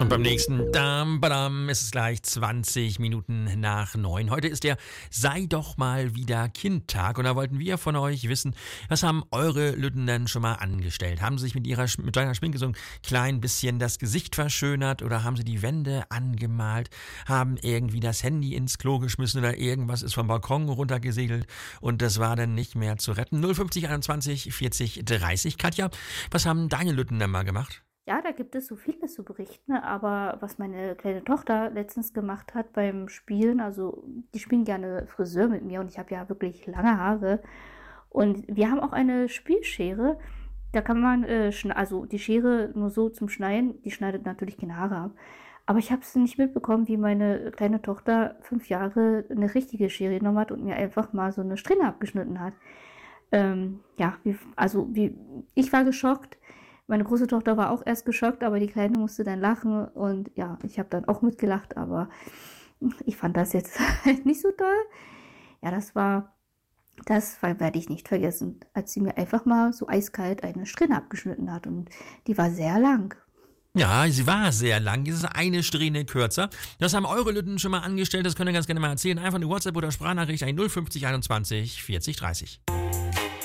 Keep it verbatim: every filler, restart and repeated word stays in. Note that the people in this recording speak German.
Und beim nächsten Dam, Badam ist es gleich zwanzig Minuten nach neun. Heute ist der Sei doch mal wieder Kind-Tag und da wollten wir von euch wissen, was haben eure Lütten denn schon mal angestellt? Haben sie sich mit ihrer mit deiner Schminke so ein klein bisschen das Gesicht verschönert oder haben sie die Wände angemalt, haben irgendwie das Handy ins Klo geschmissen oder irgendwas ist vom Balkon runtergesegelt und das war dann nicht mehr zu retten? null fünfzig einundzwanzig vierzig dreißig. Katja, was haben deine Lütten denn mal gemacht? Ja, da gibt es so vieles zu berichten, aber was meine kleine Tochter letztens gemacht hat beim Spielen, also die spielen gerne Friseur mit mir und ich habe ja wirklich lange Haare und wir haben auch eine Spielschere, da kann man, äh, schn- also die Schere nur so zum Schneiden, die schneidet natürlich keine Haare ab, aber ich habe es nicht mitbekommen, wie meine kleine Tochter fünf Jahre eine richtige Schere genommen hat und mir einfach mal so eine Strähne abgeschnitten hat. Ähm, ja, wie, also wie, ich war geschockt. Meine große Tochter war auch erst geschockt, aber die Kleine musste dann lachen und ja, ich habe dann auch mitgelacht, aber ich fand das jetzt nicht so toll. Ja, das war, das war- werde ich nicht vergessen, als sie mir einfach mal so eiskalt eine Strähne abgeschnitten hat und die war sehr lang. Ja, sie war sehr lang. Es ist eine Strähne kürzer. Das haben eure Lütten schon mal angestellt. Das könnt ihr ganz gerne mal erzählen. Einfach eine WhatsApp oder Sprachnachricht an null fünfzig einundzwanzig vierzig dreißig.